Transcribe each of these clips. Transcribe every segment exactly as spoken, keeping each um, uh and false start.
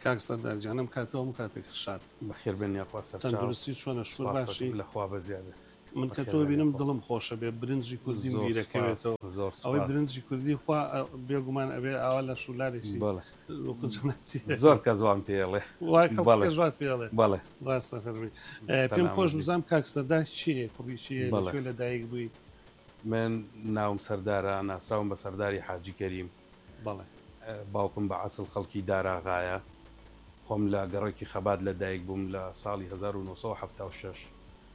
کاک سەردارجانم کاتەوە کاتێک شاد بەخێر بێنیا تەندروستی چۆنە شوور باشی لەخوا بەزیادە من کە تۆ بینم دڵم خۆشە بێ برنجی کوردی بیرەکەوێتەوە ئەوەی برنجی کوردی خوا بێگومان ئەبێ ئاوا لە شولارێکی زۆر کە زوان پێڵێ ژات پێڵێ بەڵێ ڕاستە فەرمی پێم خۆش بزانام کاک سەردار چیە کوڕی چیە لەکوێ لە دایک بووی من ناوم سەردارە ناسراوم بە سەرداری حاجی کەریم بەڵێ باوکم بە عەسڵ خەڵکی داراغایە خۆم لە گەڕێکی خەبات لە دایک بووم لە ساڵی هەزار و نۆسەد و هەفتاد و شەش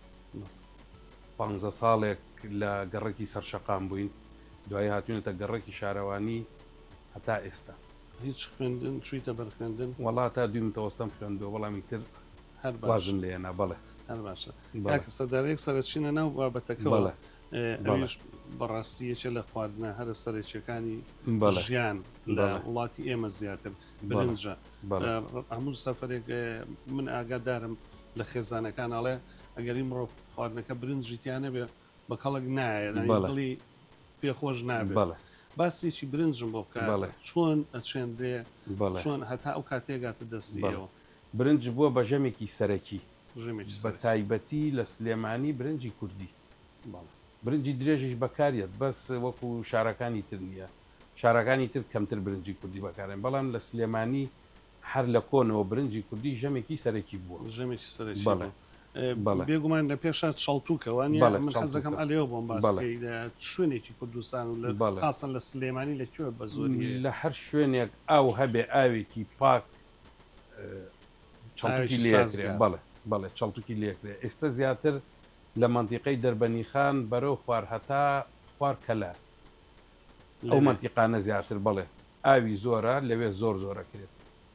پانزە ساڵێک لە گەڕێکی سەرشەقام بووین دوای هاتوونەتە گەڕێکی شارەوانی هەتا ئێستا هیچ خوێندن چوویتە بەر خوێندن وڵا تا دوی متەوەستەم خوێندووە وەڵامی تر هەر باشم لێنە بەڵێ هەر باشە کاکە سەردارێک سەرچینە ناو بابەتەکەەوە ئەویش بەڕاستیەکە لە خواردنە هەرە سەرچیەکانی ژیان لە وڵاتی ئێمە زیاتر برنجە هەموو سەفرێک من ئاگادارم لە خێزانەکان ئاڵێ ئەگەری مرۆ خواردنەکە برنجیتیانە بێ بە کەڵک نایە دڵی پێخۆش نابێت باسێکی برنجم بۆ بکە چۆن ئەچێندێ چۆن هەتا ئەو کاتێگاتە دەستیەوە برنج بووە بە ژەمێکی سەرەکی بە تایبەتی لە سلێمانی برنجی کوردی برنجی درێژیش بەکارێت بەس وەکو شارەکانی تر نییە شارەکانی تر کەمتر برنجی کوردی بەکارێن بەڵام لە سلێمانی هەر لە کۆنەوە برنجی کوردی ژەمێکی سەرەکی بووە ژەمێکی سەرەکی بێگومان لە پێشات شەڵتوکەوانی من حەزەکەم ئەلێەوە بۆم باسکەی لە شوێنێکی کوردستان و لە خاصن لە سلێمانی لەکوێ بە زۆری لە هەر شوێنێک ئاو هەبێ ئاوێکی پاک بەڵێ بەڵێ چەڵتوکی لێکرێ ئێستا زیاتر لە منتیقەی دەربەنی خان بەرەو خوار هەتا خوار کەلار ئەو منتیقانە زیاتر بڵێ ئاوی زۆرە لەوێ زۆر زۆرەکرێت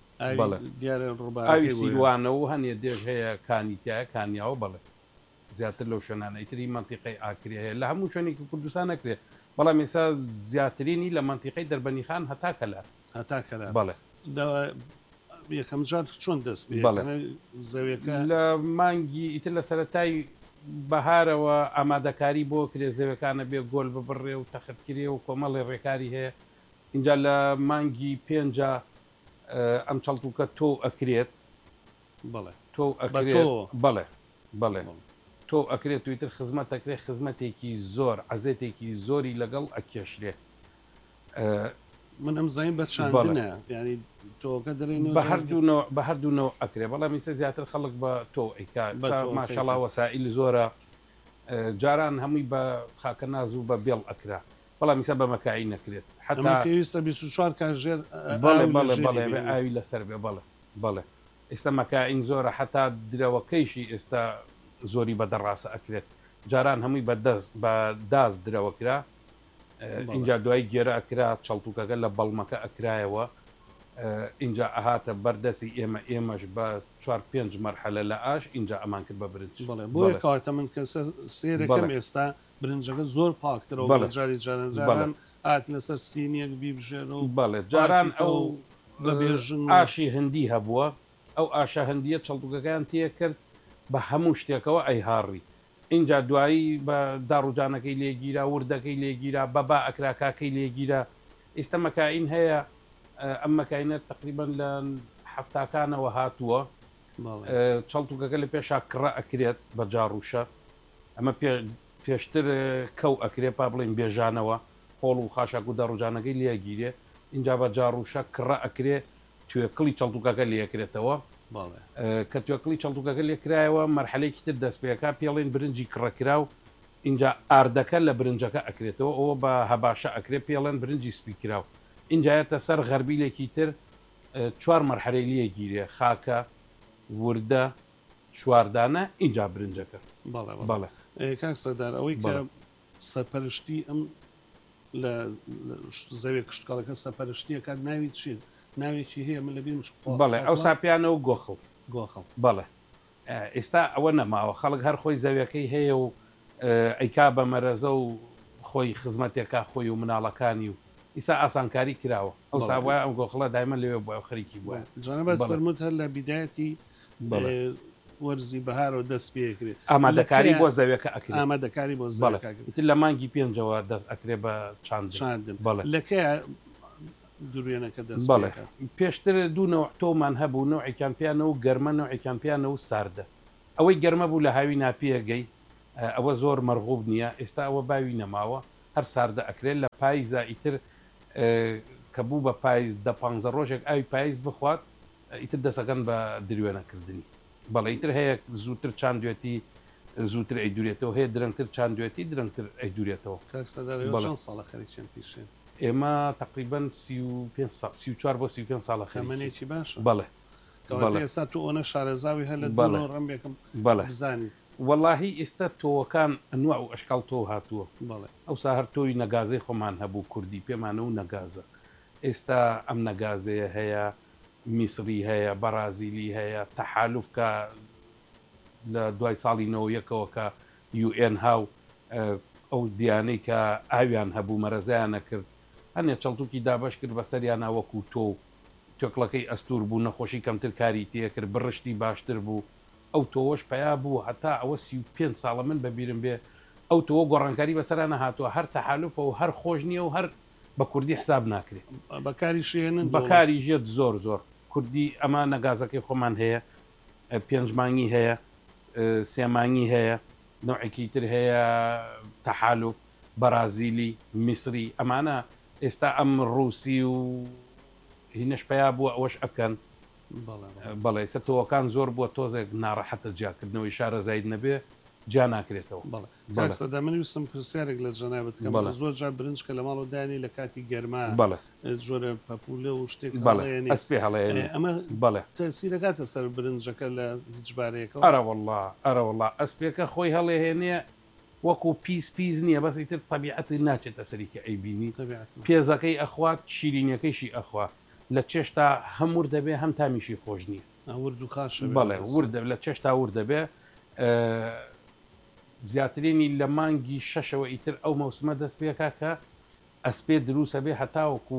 ئاوی سیوانەوە هەنێ دێژ هەیە کانیتیایە کانیاوە بڵێ زیاتر لەو شوێنانەی تری منتیقەی ئاکری هەیە لە هەموو شوێنێکی کوردستان نەکرێت بەڵام ئێستا زیاترینی لە منتیقەی دەربەنی خان هەتا کەلار هەتا کەلار بڵێ یەکەم جار چۆن دەست زەویەکە لە مانگی ئیتر لە سەرەتای بەهارەوە ئامادەکاری بۆ کرێ زەوەکانە بێ گۆل ببڕێ و تەخەتکرێ و کۆمەڵی ڕێکاری هەیە اینجا لە مانگی پێنجە ئەم چەڵتوکە تۆ ئەکرێت بڵێ تۆ ئەکرێت بڵێ بڵێ تۆ ئەکرێت تویتر خزمەت ئەکرێت خزمەتێکی زۆر عەزێتێکی زۆری لەگەڵ ئەکێشرێ من ئەم زین بە چاندنە ینی تۆکە دەڕێن بە هەردوو بە هەردوونەوە ئەکرێ بەڵام میسە زیاتر خەڵک بە تۆ ئەیکا ماشەڵا وەسائل زۆرە جاران هەمووی بە خاکە ناز و بە بێڵ ئەکرا بەڵام میسە بە مەکایی نەکرێت حتا پێویستە بیست و چوار کاتژێر بەڵێ بەڵێ بەڵێ ئاوی لەسەر بێ بەڵێ بەڵێ ئێستا مەکائین زۆرە حتا درەوەکەیشی ئێستا زۆری بە دەڕاستە ئەکرێت جاران هەمووی بە دەست بە داز درەوەکرا اینجا دوای گێرە ئەکرا چەڵتوکەکە لە بەڵمەکە ئەکرایەوە اینجا ئەهاتە بەردەستی ئێمە ئێمەش بە چوار پێنج مەرحەلە لە ئاش اینجا ئەمان کرد بە برنج بۆیە کاتە من کە سێرەکەم ئێستا برنجەکە زۆر پاکترەوە جاری جاران ئاات لەسەر سینیەک بیبژێنەوە بەڵێ جاران ئەو بەبێژن ئاشی هەندی هەبووە ئەو ئاشە هەندیە چەڵتوکەکان تێ کرد بە هەموو شتێکەوە ئەیهاڕی اینجا دوایی بە داڕوجانەکەی لێگیرا وردەکەی لێگیرا بەبا ئەکرا کاکەی لێگیرا ئێستا مەکائین هەیە ئەم مەکائینە تقریبان لە هەفتاکانەوە هاتووە چەڵتوکەکە لە پێشا کڕە ئەکرێت بە جاڕوشە ئەمە پێشتر کەو ئەکرێ با بڵێن بێژانەوە خۆڵ و خاشاک و داڕوجانەکەی لێگیرێ اینجا بە جاڕوشە کڕە ئەکرێ توێکڵی چەڵتوکەکە لێکرێتەوە کە توێکڵی چەڵتوکەکە لێکرایەوە مەرحەلەیەکی تر دەست پێەکە پێڵێن برنجی کڕەکرا و اینجا ئاردەکە لە برنجەکە ئەکرێتەوە ئەوە بە هەباشە ئەکرێ پێڵێن برنجی سپیکراو اینجایەتە سەر غەربیلێکی تر چوار مەرحەلەی لێگیرێ خاکە وردە چواردانە اینجا برنجەکە بەڵێ کاک سەردار ئەوەی کە سەرپەرشتی ئەم لە زەوێ کشتکاڵەکە سەرپەرشتیەکە ناوی چیت ناوێکی هەیە من لەبیر بەڵێ ئەو ساپیانەوە گۆخڵ گۆخڵ بەڵێ ئێستا ئەوە نەماوە خەڵک هەر خۆی زەویەکەی هەیە و ئەیکا بە مەرەزە و خۆی خزمەتێکا خۆی و مناڵەکانی و ئیسا ئاسانکاری کراوە ئەو ساوایە ئەم گۆخڵە دایمە لەوێ بۆ خەریکی بووە جانەبەت فەرمووت هەر لە بیدایەتی وەرزی بەهارەوە دەست پێکرێت ئامادەکاری بۆ زەویەکە ئەکرێت ئامادەکاری بۆ زەویەکە لە مانگی پێنجەوە دەست ئەکرێ بە چاند چاندن لەکە دروێنەکە دەست بەڵێ پێشتر دوو تۆمان هەبوو نوعێکیان پیانەوە گەرمە نوعێکیان پیانەوە ساردە ئەوەی گەرمە بوو لە هاوی ناپیەگەی ئەوە زۆر مەرغوب نییە ئێستا ئەوە باوی نەماوە هەر ساردە ئەکرێت لە پاییزا ئیتر کە بوو بە پاییز دە پ ڕۆژێک ئاوی پاییز بخوات ئیتر دەسەکەن بە دروێنەکردنی بەڵێ ئیتر هەیە زووتر چند دوێتی زووتر ئەی دوورێتەوە هەیە درەنگتر چند دوێتی درەنگتر ئەی دوورێتەوە ساڵە خەریکیان پیشێن ئێمە تقریبان سی و چوار بۆ سی و پێنج ساڵە خەمەنێکی باشە بەڵێ ئێستا تو ئۆنە شارەزاوی هەر لە ڕەمبێکم بەڵێ بزانیت واللهی ئێستا تۆوەکان ئەنوع و ئەشکال تۆ هاتووە بەڵێ ئەو سا هەر تۆی نەگازەی خۆمان هەبوو کوردی پێمانە و نەگازە ئێستا ئەم نەگازەیە هەیە میسری هەیە بەرازیلی هەیە تەحالوف کە لە دوای ساڵی نەوە یەکەوە کە یو ئێن هاو ئەو دیانەی کە ئاویان هەبوو مەرەزیانە کرد هەنێ چەڵتوکی دابش کرد بەسەریانە وەکو تۆ تۆکڵەکەی ئەستور بوو نەخۆشی کەمتر کاری تێ کرد بڕشتی باشتر بوو ئەو تۆوەش پیا بوو هەتا ئەوە سی و پێنج ساڵە من بەبیرم بێ ئەو تۆوە گۆڕانکاری بەسەرانە هاتووە هەر تەحالوفە و هەر خۆش نییە و هەر بە کوردی حساب ناکرێت بەکاری شێنن بەکاری ژێت زۆر زۆر کوردی ئەمە نەگازەکەی خۆمان هەیە پێنجمانگی هەیە سێمانگی هەیە نوعێکی تر هەیە تەحالوف بەرازیلی میسری ئەمانە ئێستا ئەم ڕووسی و هینەش پیا بووە ئەوەش ئەکەن بەڵێ سەتەوەکان زۆر بووە تۆزێک ناڕەحەتە جاکردنەوەی شارە زاید نەبێ جا ناکرێتەوە بەڵێ من ویستم پرسیارێک لە جەنابەت کەم زۆر جا برنج کە لە ماڵ دانی لە کاتی گەرما بەڵێ جۆرە پەپولە و شتێک ئەسپێ هەڵێ ئەمە بەڵێ تەسیرەکاتە سەر برنجەکە لە هیچبارەیەکەوە ئەرە وەڵڵا ئەرە وەڵڵا ئەسپێکە خۆی هەڵێهێنێ وەکو پیس پیس نییە بەس ئیتر تەبیعەتی ناچێتە سەریکە ئەیبینی پێزەکەی ئەخوات شیرینەکەیشی ئەخوا لە چێشتا هەمور دەبێ هەم تامیشی خۆش نییە ورد و خاش بەڵێ ورد لە چێشتا ور دەبێ زیاترینی لە مانگی شەشەوە ئیتر ئەو مەوسمە دەست پێکا کە ئەسپێ دروسە بێ هەتاوەکو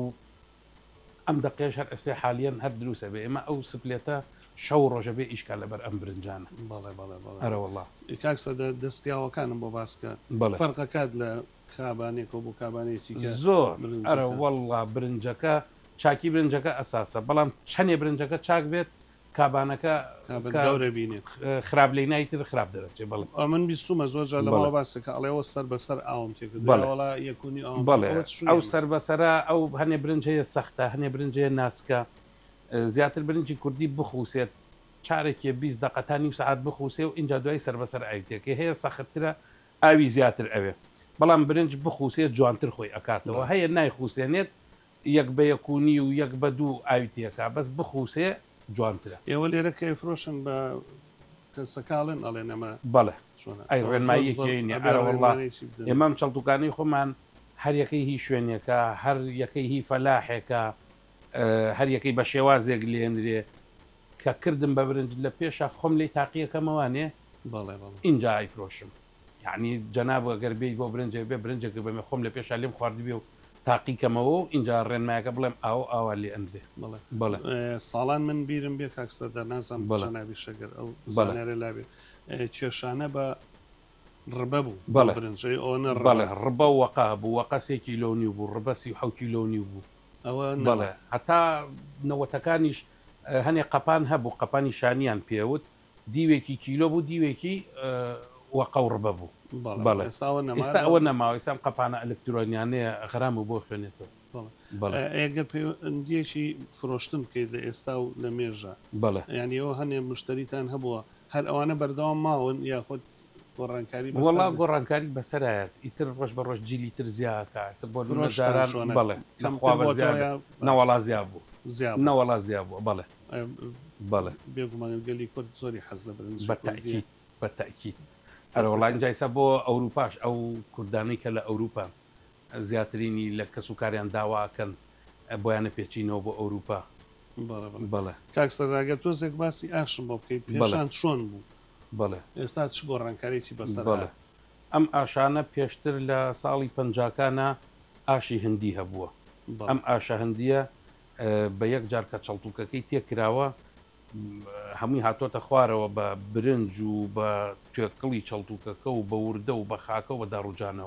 ئەم دەقێش هەر ئەسپێ حالیان هەر دروسە بێ ئێمە ئەو سپلێتە شەو ڕۆژە بێ ئیشکا لەبەر ئەم برنجانە ئەرە وەڵڵا کاکسە دەستیاوەکانم بۆ باسکە فەرقەکات لە کابانێکەوە بۆ کابانێکی زۆر ئەرە وەڵڵا برنجەکە چاکی برنجەکە ئەساسە بەڵام چەندێ برنجەکە چاک بێت کابانەکە گەورە بینێت خراپ لەی نایتر خراپ دەرەچێ بەڵێ من بیستمە زۆر لە ماڵ باسەکە ئەڵێەوە سەر بەسەر ئاوم تێکردوڵا یەکونی بەڵێ ئەو سەر بەسەرا ئەو هەنێ برنجەیە سەختە هەنێ برنجەیە ناسکە زیاتر برنجی کوردی بخوسێت چارێکی بیست دقەتانی و سعات بخوسێ و اینجا دوای سەر بەسەر ئایتێکی هەیە سەختترە ئاوی زیاتر ئەوێ بەڵام برنج بخوسێت جوانتر خۆی ئەکاتەوە هەیە نایخوسێنێت یەک بە یەکونی و یەک بە دوو ئاویتیەکە بەس بخوسێ جوانترە ئێوە لێرە کە فرۆشن بە کەسەکاڵن ئەڵێن ئەمە بەڵێ ئەی ڕێنماییەکەینە ئەرەوەڵڵا ئێمەم چەڵتوکانی خۆمان هەر یەکەی هی شوێنێکە هەر یەکەی هی فەلاحێکە هەر یەکەی بە شێوازێک لێنرێ کە کردم بە برنج لە پێشە خۆم لی تاقیەکەمەوانێ بەڵێ اینجا ئایفرۆشم یعنی جەناب ئەگەر بێی بۆ برنجێ بێ برنجێک بەمێ خۆم لە پێشە لێم خواردی بێ و تاقیکەمەوە و اینجا ڕێنمایەکە بڵێم ئاو ئاوا لێ ئەندێ بڵێ بڵێ ساڵان من بیرم بێ کاکسە دەنازم بەڵێناوی شەگەر ئەو بەڵێ لابێ کێشانە بە ڕبە بوو بەڵێ برنجەی ئەوە بەڵێ ڕبە وەقا بوو وەقە سێ کیلۆنی بوو ڕبە سی و حەوت کیلۆنی بوو ئەوە بەڵێ هەتا نەوەتەکانیش هەنێ قەپان هەبوو قەپانی شانیان پێوت دیوێکی کیلۆ بوو دیوێکی وەقە و ڕبە بوو بەڵێ ئێستا ئەوە نەماوە ئێستام قەپانە ئەلکترۆنیانەیە غرام و بۆ خوێنێتەوە ئەگەر پەیوەندیەکی فرۆشتن بکەیت لە ئێستا و لە مێژە بەڵێ ینی ئەوە هەنێ مشتریتان هەبووە هەر ئەوانە بەردەوام ماون یاخود گۆڕانکاری وەڵا گۆڕانکاری بەسەرایەت ئیتر ڕۆژ بە ڕۆژ جیلی تر زیاکە بۆ فرۆشداران بەڵێ نەوەڵا زیا بوو نەوەڵا زیا بووە بەڵێ بەڵێ بێگومانگەلی کورد زۆری حەز لە برنج بەتاکید بەتاکید ئەرە وڵان جایسە بۆ ئەوروپاش ئەو کوردانەی کە لە ئەوروپا زیاترینی لە کەسوکاریان داواکەن بۆیانە پێچینەوە بۆ ئەوروپا بەڵێ کاکسەراگە تۆزێک باسی ئاشم بۆ بکەیت پێشان چۆن بوو بەڵێ ئێستا چ گۆڕانکارێکی بەسەر بەڵێ ئەم ئاشانە پێشتر لە ساڵی پەنجاکانە ئاشی هەندی هەبووە ئەم ئاشە هەندیە بە یەک جار کە چەڵتوکەکەی تێکراوە هەمووی هاتۆتە خوارەوە بە برنج و بە توێکڵی چەڵتوکەکە و بە وردە و بە خاکە و بە داڕوجانەوە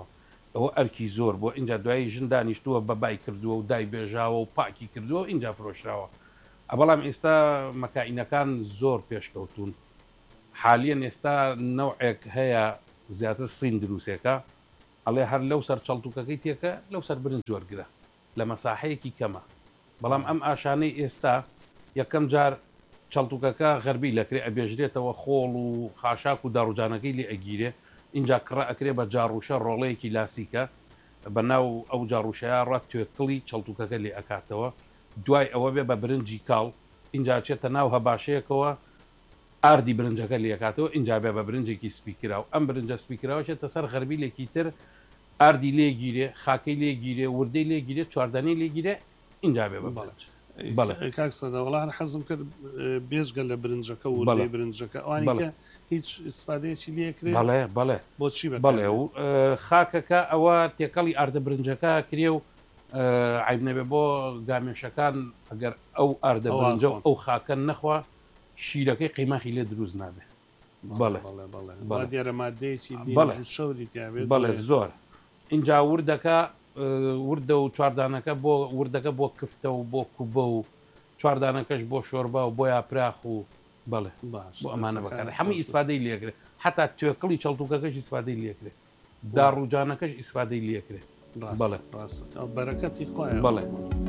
ئەوە ئەرکی زۆر بۆ اینجا دوایی ژن دانیشتووە بە بای کردووە و دای بێژاوە و پاکی کردووە اینجا فرۆشراوە. بەڵام ئێستا مەکائینەکان زۆر پێشکەوتون. حالیان ئێستا نەوعێک هەیە زیاتر سین دروستێکە ئەڵێ هەر لەو سەر چەڵتوکەکەی تێکە لەو سەر برنج وەرگرە لە مەساحەیەکی کەمە. بەڵام ئەم ئاشانەی ئێستا یەکەم جار چەڵتوکەکە غەربی لەکرێ ئەبێژرێتەوە خۆڵ و خاشاک و داڕوجانەکەی لێ ئەگیرێ اینجا کڕە ئەکرێ بە جاڕوشە ڕۆڵەیەکی لاسیکە بە ناو ئەو جاڕوشەیە ڕەت توێکڵی چەڵتوکەکە لێ ئەکاتەوە. دوای ئەوە بێ بە برنجی کاڵ اینجا چێتە ناو هەباشەیەکەوە ئاردی برنجەکە لێکاتەوە اینجا بێ بە برنجێکی سپیکرا و ئەم برنجە سپیکراوە چێتە سەر غەربی لێکی تر ئاردی لێگیرێ خاکەی لێگیرێ وردەی لێگیرێ چواردانەی لێگیرێ اینجا بێ بە بەڵێ بەڵێ کاکسەدا وڵان حەزم کرد بێژگە لە برنجەکە و وردەی برنجەکە ئەوانیکە هیچ ئیسفادەیەکی لێکرێ بەڵێ بەڵێ بۆچی بەڵێ و خاکەکە ئەوە تێکەڵی ئاردە برنجەکە کرێ و عیب نەبێ بۆ گامێشەکان ئەگەر ئەو ئاردە برنجە ئەو خاکە نەخوا شیرەکەی قیماخی لێ دروست نابێ. بەڵێ دیارە مادەیەکی شەوری تیاابێت بەڵێ زۆر اینجا وردەکە وردە و چواردانەکە بۆ وردەکە بۆ کفتە و بۆ کوبە و چواردانەکەش بۆ شۆربە و بۆ یا پراخ و بەڵێ بۆ ئەمانە بەکار هەموو ئیسفادەی لێکرێ حتا توێکڵی چەڵتوکەکەش ئیسفادەی لێکرێ داڕوجانەکەش ئیسفادەی لێکرێ. بەڵێ بەرەکەتی خۆیان بەڵێ.